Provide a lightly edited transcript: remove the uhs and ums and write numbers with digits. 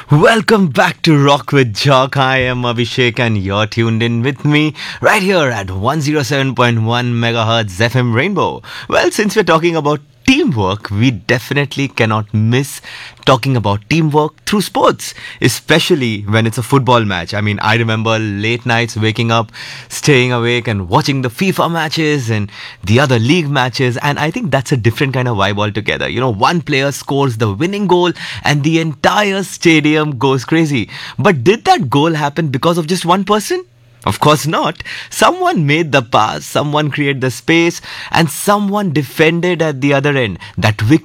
Welcome back to Rock with Jock. I am Abhishek and you're tuned in with me right here at 107.1 megahertz FM Rainbow. Well, since we're talking about teamwork, we definitely cannot miss talking about teamwork through sports, especially when it's a football match. I mean, I remember late nights waking up, staying awake and watching the FIFA matches and the other league matches, and I think that's a different kind of vibe altogether. You know, one player scores the winning goal and the entire stadium goes crazy. But did that goal happen because of just one person? Of course not. Someone made the pass, someone created the space, and someone defended at the other end. That